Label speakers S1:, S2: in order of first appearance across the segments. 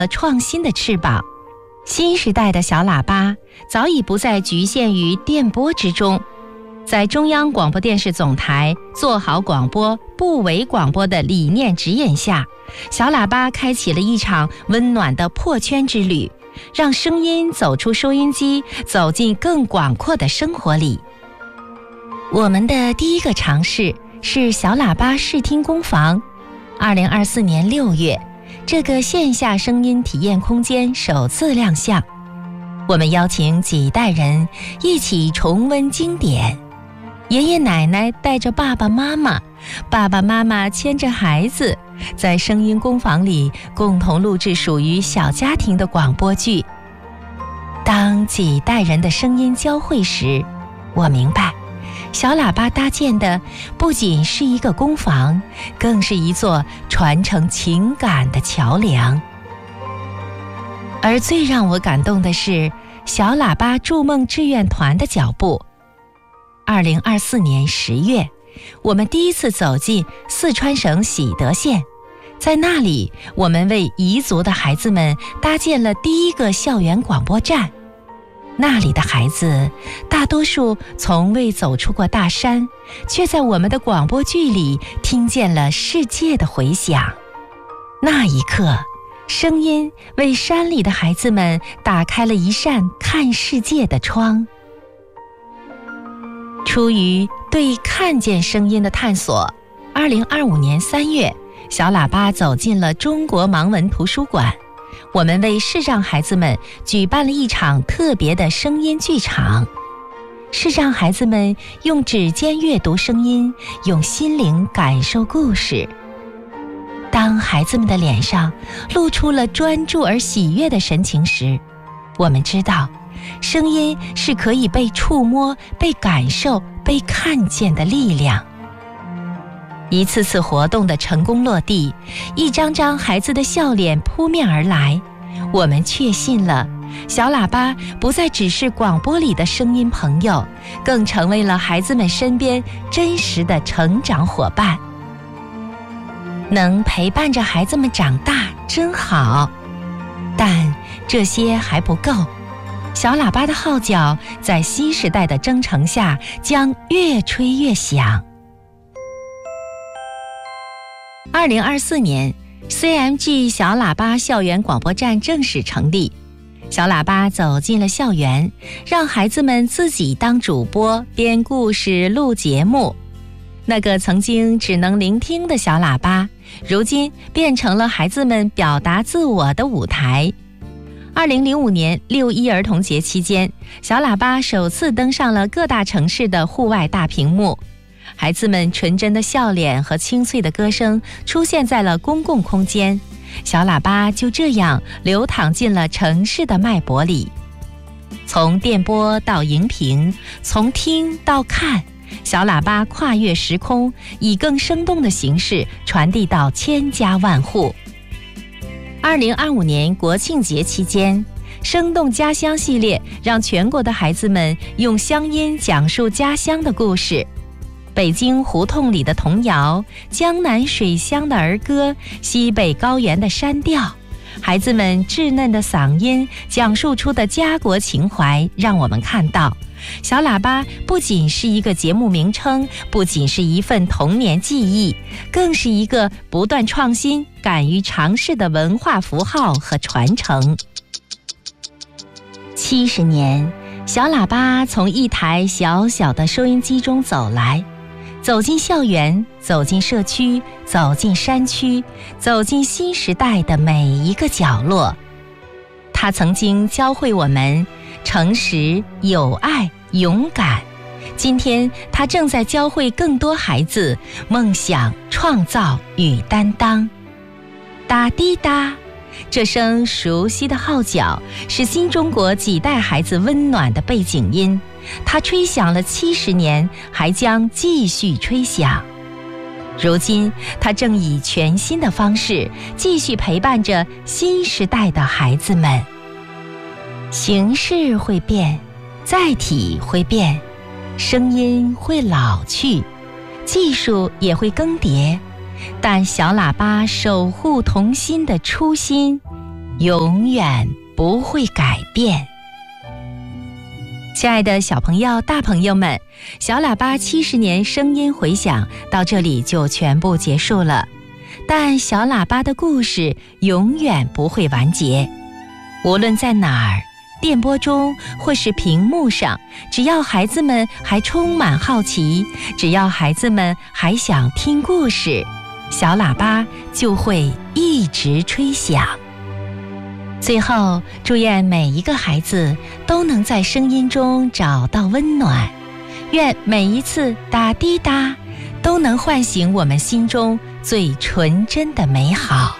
S1: 了创新的翅膀。新时代的小喇叭早已不再局限于电波之中，在中央广播电视总台做好广播不为广播的理念指引下，小喇叭开启了一场温暖的破圈之旅，让声音走出收音机，走进更广阔的生活里。我们的第一个尝试是小喇叭试听工坊。2024年6月，这个线下声音体验空间首次亮相，我们邀请几代人一起重温经典。爷爷奶奶带着爸爸妈妈，爸爸妈妈牵着孩子，在声音工坊里共同录制属于小家庭的广播剧。当几代人的声音交汇时，我明白，小喇叭搭建的不仅是一个工坊，更是一座传承情感的桥梁。而最让我感动的是小喇叭筑梦志愿团的脚步。2024年10月，我们第一次走进四川省喜德县，在那里，我们为彝族的孩子们搭建了第一个校园广播站。那里的孩子大多数从未走出过大山，却在我们的广播剧里听见了世界的回响。那一刻，声音为山里的孩子们打开了一扇看世界的窗。出于对看见声音的探索，2025年3月，小喇叭走进了中国盲文图书馆。我们为视障孩子们举办了一场特别的声音剧场，视障孩子们用指尖阅读声音，用心灵感受故事。当孩子们的脸上露出了专注而喜悦的神情时，我们知道，声音是可以被触摸、被感受、被看见的力量。一次次活动的成功落地，一张张孩子的笑脸扑面而来，我们确信了，小喇叭不再只是广播里的声音朋友，更成为了孩子们身边真实的成长伙伴。能陪伴着孩子们长大真好，但这些还不够。小喇叭的号角在新时代的征程下将越吹越响。2024年 CMG 小喇叭校园广播站正式成立，小喇叭走进了校园，让孩子们自己当主播，编故事，录节目。那个曾经只能聆听的小喇叭，如今变成了孩子们表达自我的舞台。2005年6·1儿童节期间，小喇叭首次登上了各大城市的户外大屏幕，孩子们纯真的笑脸和清脆的歌声出现在了公共空间，小喇叭就这样流淌进了城市的脉搏里。从电波到荧屏，从听到看，小喇叭跨越时空，以更生动的形式传递到千家万户。2025年国庆节期间，生动家乡系列让全国的孩子们用乡音讲述家乡的故事。北京胡同里的童谣，江南水乡的儿歌，西北高原的山调，孩子们稚嫩的嗓音讲述出的家国情怀，让我们看到小喇叭不仅是一个节目名称，不仅是一份童年记忆，更是一个不断创新、敢于尝试的文化符号和传承。70年，小喇叭从一台小小的收音机中走来，走进校园，走进社区，走进山区，走进新时代的每一个角落。它曾经教会我们诚实、友爱、勇敢。今天，它正在教会更多孩子梦想、创造与担当。哒滴哒，这声熟悉的号角是新中国几代孩子温暖的背景音，它吹响了70年，还将继续吹响。如今，它正以全新的方式继续陪伴着新时代的孩子们。形式会变，载体会变，声音会老去，技术也会更迭，但小喇叭守护童心的初心永远不会改变。亲爱的小朋友、大朋友们，小喇叭70年声音回响到这里就全部结束了。但小喇叭的故事永远不会完结，无论在哪儿，电波中或是屏幕上，只要孩子们还充满好奇，只要孩子们还想听故事，小喇叭就会一直吹响。最后，祝愿每一个孩子都能在声音中找到温暖，愿每一次打滴答都能唤醒我们心中最纯真的美好。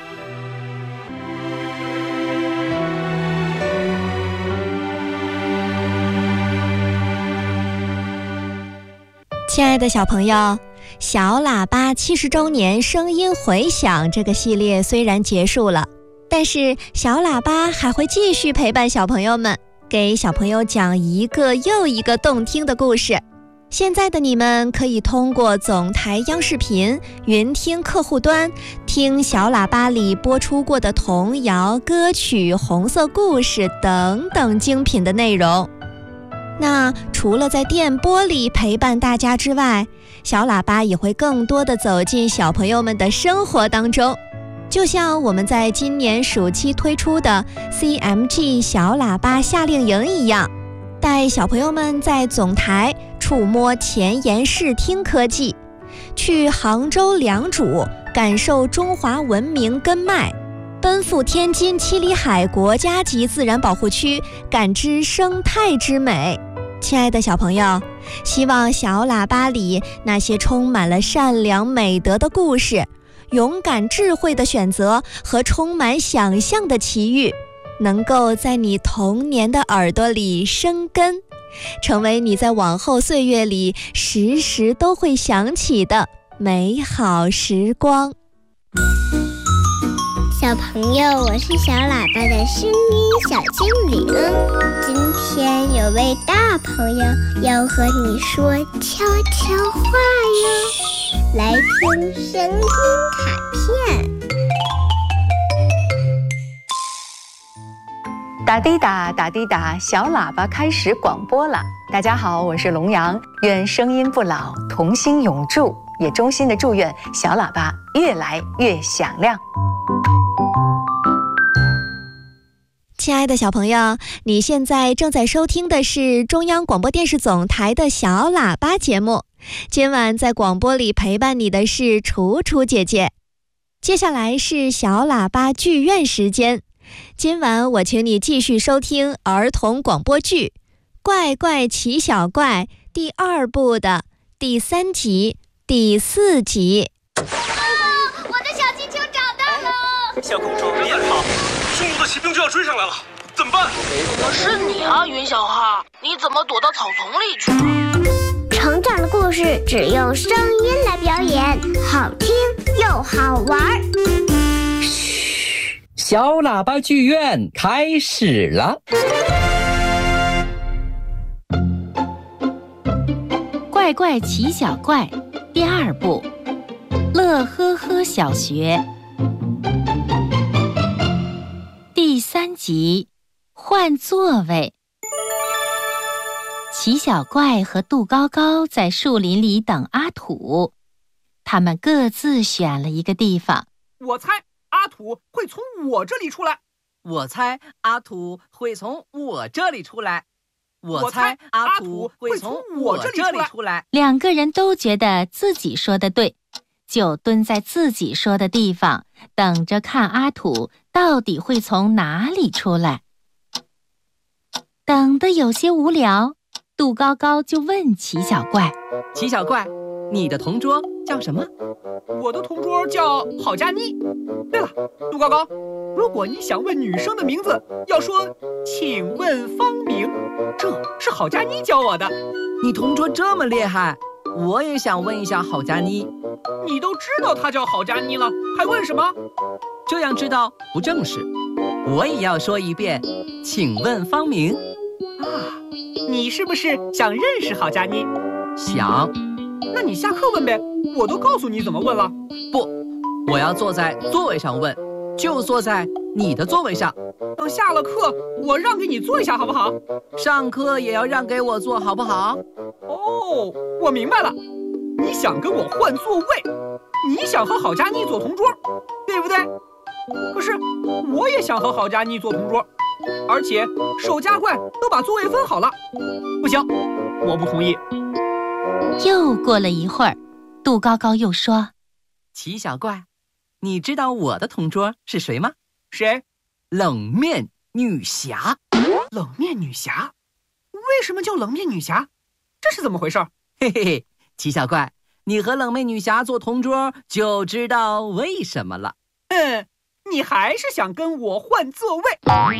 S2: 亲爱的小朋友，小喇叭70周年声音回响这个系列虽然结束了，但是小喇叭还会继续陪伴小朋友们，给小朋友讲一个又一个动听的故事。现在的你们可以通过总台央视频云听客户端听小喇叭里播出过的童谣、歌曲、红色故事等等精品的内容。那除了在电波里陪伴大家之外，小喇叭也会更多地走进小朋友们的生活当中，就像我们在今年暑期推出的 CMG 小喇叭夏令营一样，带小朋友们在总台触摸前沿视听科技，去杭州良渚感受中华文明根脉，奔赴天津七里海国家级自然保护区，感知生态之美。亲爱的小朋友，希望小喇叭里那些充满了善良美德的故事，勇敢智慧的选择和充满想象的奇遇，能够在你童年的耳朵里生根，成为你在往后岁月里时时都会想起的美好时光。
S3: 小朋友，我是小喇叭的声音小精灵。今天有位大朋友要和你说悄悄话哟，来听声音卡片。
S4: 打滴答打滴答，小喇叭开始广播了。大家好，我是龙阳，愿声音不老，童心永驻，也衷心的祝愿小喇叭越来越响亮。
S2: 亲爱的小朋友，你现在正在收听的是中央广播电视总台的小喇叭节目。今晚在广播里陪伴你的是楚楚姐姐。接下来是小喇叭剧院时间。今晚我请你继续收听儿童广播剧《怪怪奇小怪》第2部的第3集、第4集。
S5: 我的小气球找到了！
S6: 小公主别跑，匈奴的骑兵就要追上来了，怎么办？
S7: 是你啊，云小哈，你怎么躲到草丛里去了？
S3: 成长的故事只用声音来表演，好听又好玩。
S8: 小喇叭剧院开始了。
S1: 怪怪奇小怪第2部，乐呵呵小学第3集，换座位。奇小怪和杜高高在树林里等阿土，他们各自选了一个地方。
S9: 我猜阿土会从我这里出来。
S10: 我猜阿土会从我这里出来。我猜阿土会从我这里出来。
S1: 2个人都觉得自己说的对，就蹲在自己说的地方，等着看阿土到底会从哪里出来。等得有些无聊，杜高高就问奇小怪：
S10: 奇小怪，你的同桌叫什么？
S9: 我的同桌叫郝佳妮。对了，杜高高，如果你想问女生的名字，要说请问芳名，这是郝佳妮教我的。
S10: 你同桌这么厉害，我也想问一下郝佳妮。
S9: 你都知道她叫郝佳妮了，还问什么？
S10: 这样知道不正式，我也要说一遍，请问芳名。
S9: 啊，你是不是想认识郝佳妮？
S10: 想。
S9: 那你下课问呗，我都告诉你怎么问了。
S10: 不，我要坐在座位上问， 就坐在你的座位上。
S9: 等下了课，我让给你坐一下，好不好？
S10: 上课也要让给我坐，好不好？
S9: 哦，我明白了，你想跟我换座位，你想和郝佳妮坐同桌，对不对？可是我也想和郝佳妮坐同桌，而且守家怪都把座位分好了。不行，我不同意。
S1: 又过了一会儿，杜高高又说：
S10: 齐小怪，你知道我的同桌是谁吗？
S9: 谁？
S10: 冷面女侠。
S9: 冷面女侠？为什么叫冷面女侠？这是怎么回事？
S10: 嘿嘿嘿，齐小怪，你和冷面女侠做同桌就知道为什么了。
S9: 你还是想跟我换座位？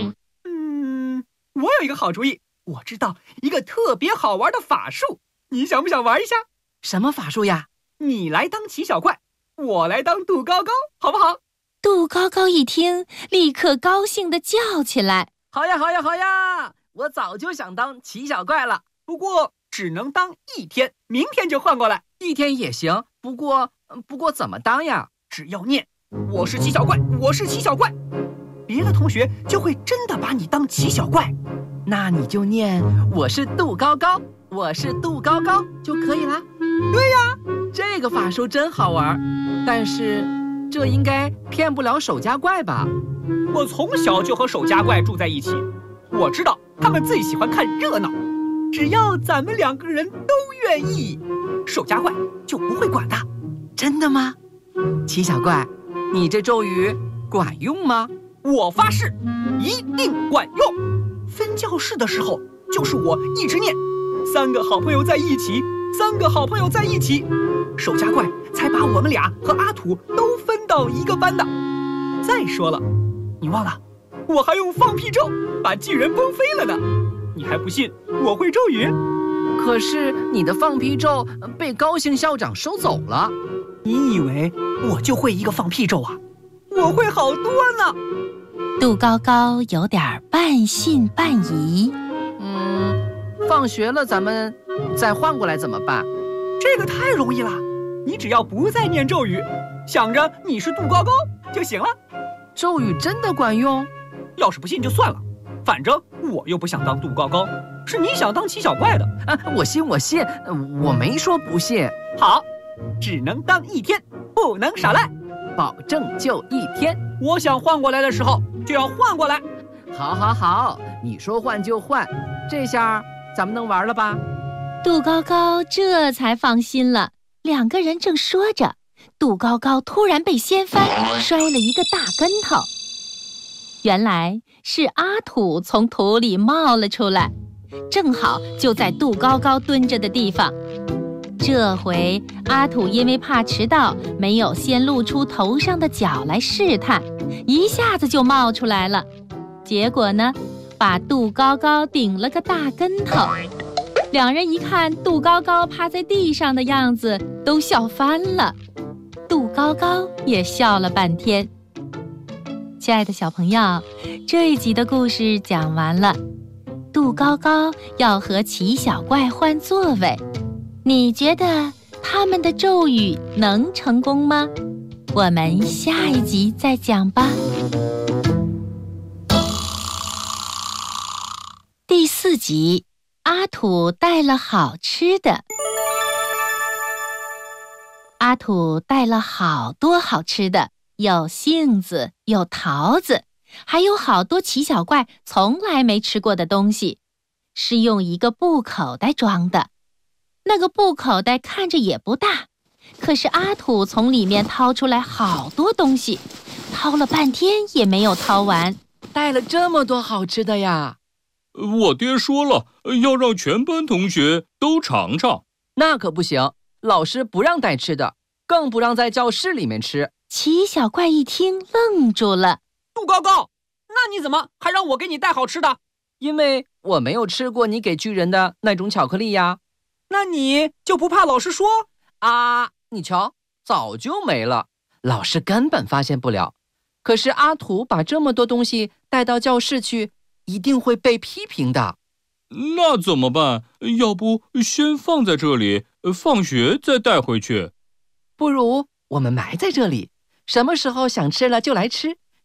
S9: 我有一个好主意，我知道一个特别好玩的法术，你想不想玩一下？
S10: 什么法术呀？
S9: 你来当齐小怪，我来当杜高高，好不好？
S1: 杜高高一听，立刻高兴地叫起来：
S10: 好呀，好呀，好呀！我早就想当齐小怪了，
S9: 不过只能当1天，明天就换过来。
S10: 1天也行，不过怎么当呀？
S9: 只要念我是齐小怪，我是齐小怪，别的同学就会真的把你当齐小怪。
S10: 那你就念我是杜高高，我是杜高高就可以了。
S9: 对呀，
S10: 这个法术真好玩，但是这应该骗不了守家怪吧？
S9: 我从小就和守家怪住在一起，我知道他们最喜欢看热闹，只要咱们2个人都愿意，守家怪就不会管的。
S10: 真的吗？齐小怪，你这咒语管用吗？
S9: 我发誓，一定管用。分教室的时候，就是我一直念3个好朋友在一起，3个好朋友在一起，守家怪才把我们俩和阿土都分到一个班的。再说了，你忘了，我还用放屁咒把巨人崩飞了呢。你还不信我会咒语？
S10: 可是你的放屁咒被高兴校长收走了。
S9: 你以为我就会一个放屁咒啊？我会好多呢。
S1: 杜高高有点半信半疑。
S10: 放学了咱们再换过来怎么办？
S9: 这个太容易了，你只要不再念咒语，想着你是杜高高就行了。
S10: 咒语真的管用？
S9: 要是不信就算了，反正我又不想当杜高高，是你想当齐小怪的。
S10: 我信，我没说不信。
S9: 好，只能当1天，不能耍赖，
S10: 保证就1天。
S9: 我想换过来的时候就要换过来。
S10: 好，你说换就换，这下咱们能玩了吧？
S1: 杜高高这才放心了。2个人正说着，杜高高突然被掀翻，摔了一个大跟头。原来是阿土从土里冒了出来，正好就在杜高高蹲着的地方。这回阿土因为怕迟到，没有先露出头上的角来试探，一下子就冒出来了。结果呢，把杜高高顶了个大跟头。2人一看杜高高趴在地上的样子，都笑翻了。杜高高也笑了半天。亲爱的小朋友，这一集的故事讲完了。杜高高要和齐小怪换座位，你觉得他们的咒语能成功吗？我们下一集再讲吧。第4集，阿土带了好吃的。阿土带了好多好吃的，有杏子，有桃子，还有好多齐小怪从来没吃过的东西，是用一个布口袋装的。那个布口袋看着也不大，可是阿土从里面掏出来好多东西，掏了半天也没有掏完。
S10: 带了这么多好吃的呀！
S6: 我爹说了，要让全班同学都尝尝。
S10: 那可不行，老师不让带吃的，更不让在教室里面吃。
S1: 齐小怪一听愣住了。
S9: 杜高高，那你怎么还让我给你带好吃的？
S10: 因为我没有吃过你给巨人的那种巧克力呀。
S9: 那你就不怕老师说？
S10: 你瞧，早就没了，老师根本发现不了。可是阿土把这么多东西带到教室去，一定会被批评的。
S6: 那怎么办？要不先放在这里，放学再带回去？
S10: 不如我们埋在这里，什么时候想吃了就来吃，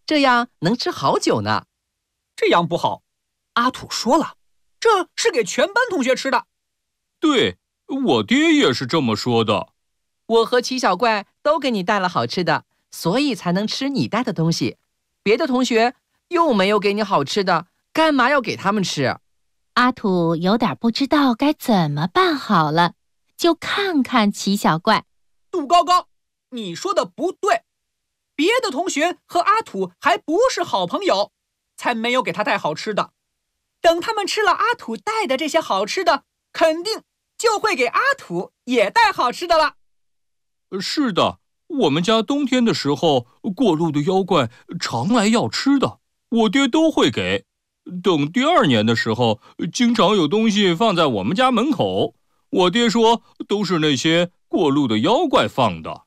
S10: 这样能吃好久呢。
S9: 这样不好，阿土说了，这是给全班同学吃的。
S6: 对，我爹也是这么说的。
S10: 我和奇小怪都给你带了好吃的，所以才能吃你带的东西。别的同学又没有给你好吃的，干嘛要给他们吃？
S1: 阿土有点不知道该怎么办好了，就看看奇小怪。
S9: 杜高高，你说的不对，别的同学和阿土还不是好朋友，才没有给他带好吃的。等他们吃了阿土带的这些好吃的，肯定就会给阿土也带好吃的了。
S6: 是的，我们家冬天的时候，过路的妖怪常来要吃的，我爹都会给。等第2年的时候，经常有东西放在我们家门口，我爹说都是那些过路的妖怪放的。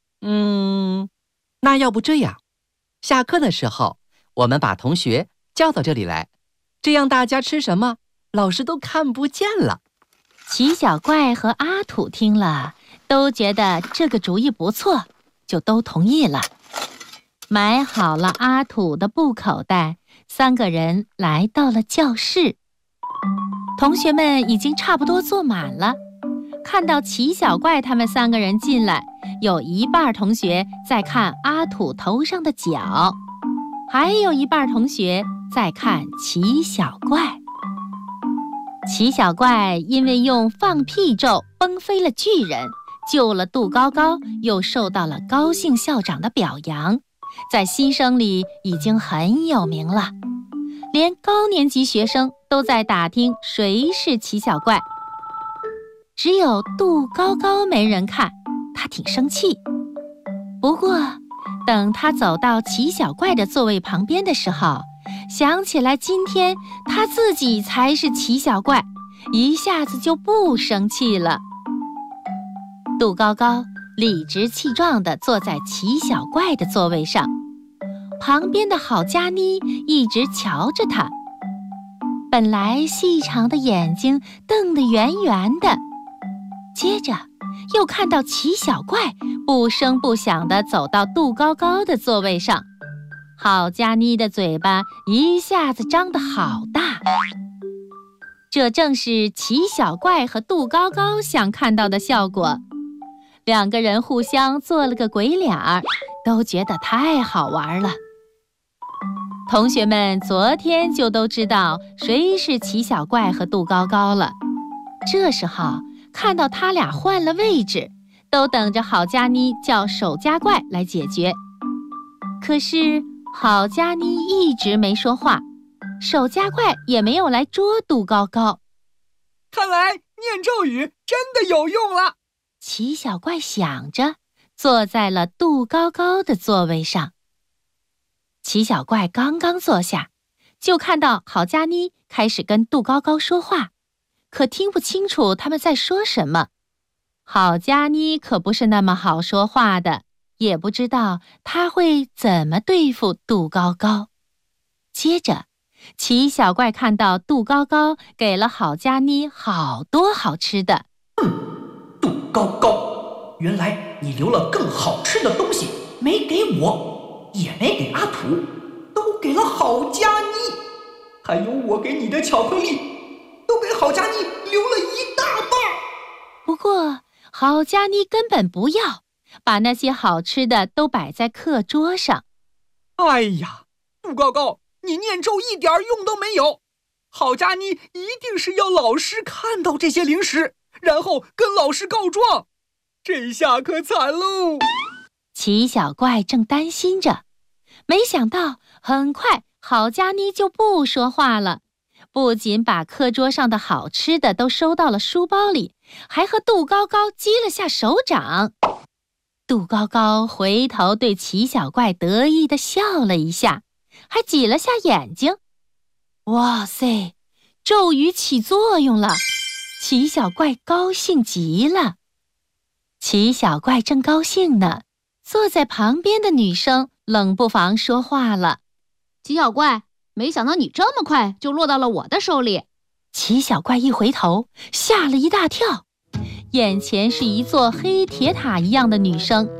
S10: 那要不这样，下课的时候，我们把同学叫到这里来，这样大家吃什么，老师都看不见了。
S1: 奇小怪和阿土听了，都觉得这个主意不错，就都同意了。买好了阿土的布口袋，3个人来到了教室。同学们已经差不多坐满了，看到奇小怪他们3个人进来，有一半同学在看阿土头上的角，还有一半同学在看奇小怪。奇小怪因为用放屁咒崩飞了巨人，救了杜高高，又受到了高兴校长的表扬，在新生里已经很有名了，连高年级学生都在打听谁是奇小怪。只有杜高高没人看，他挺生气。不过等他走到奇小怪的座位旁边的时候，想起来今天他自己才是奇小怪，一下子就不生气了。杜高高理直气壮地坐在奇小怪的座位上，旁边的郝佳妮一直瞧着他，本来细长的眼睛瞪得圆圆的，接着又看到奇小怪不声不响地走到杜高高的座位上，郝佳妮的嘴巴一下子张得好大。这正是奇小怪和杜高高想看到的效果。2个人互相做了个鬼脸儿，都觉得太好玩了。同学们昨天就都知道谁是奇小怪和杜高高了，这时候看到他俩换了位置，都等着郝佳妮叫守家怪来解决。可是郝佳妮一直没说话，守家怪也没有来捉杜高高。
S9: 看来念咒语真的有用了，
S1: 奇小怪想着，坐在了杜高高的座位上。奇小怪刚刚坐下，就看到郝佳妮开始跟杜高高说话，可听不清楚他们在说什么。郝佳妮可不是那么好说话的，也不知道他会怎么对付杜高高。接着奇小怪看到杜高高给了郝佳妮好多好吃的。
S9: 杜高高，原来你留了更好吃的东西，没给我，也没给阿土，都给了郝佳妮。还有我给你的巧克力，都给郝佳妮留了一大半。
S1: 不过郝佳妮根本不要，把那些好吃的都摆在课桌上。
S9: 哎呀，杜高高，你念咒一点用都没有。郝佳妮一定是要老师看到这些零食，然后跟老师告状，这下可惨喽。
S1: 奇小怪正担心着，没想到很快郝佳妮就不说话了，不仅把课桌上的好吃的都收到了书包里，还和杜高高击了下手掌。杜高高回头对奇小怪得意地笑了一下，还挤了下眼睛。哇塞，咒语起作用了，奇小怪高兴极了。奇小怪正高兴呢，坐在旁边的女生冷不防说话了：
S11: 奇小怪，没想到你这么快就落到了我的手里。
S1: 奇小怪一回头，吓了一大跳，眼前是一座黑铁塔一样的女生，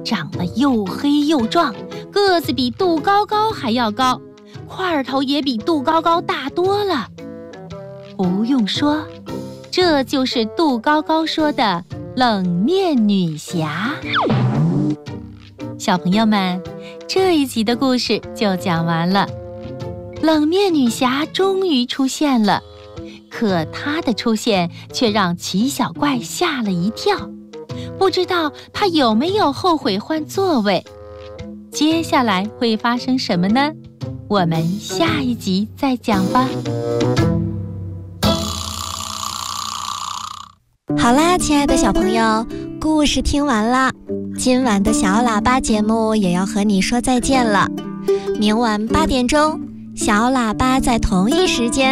S1: 长得又黑又壮，个子比杜高高还要高，块头也比杜高高大多了。不用说，这就是杜高高说的冷面女侠。小朋友们，这一集的故事就讲完了。冷面女侠终于出现了，可她的出现却让奇小怪吓了一跳，不知道她有没有后悔换座位。接下来会发生什么呢？我们下一集再讲吧。
S2: 好啦，亲爱的小朋友，故事听完了，今晚的小喇叭节目也要和你说再见了。明晚8点钟，小喇叭在同一时间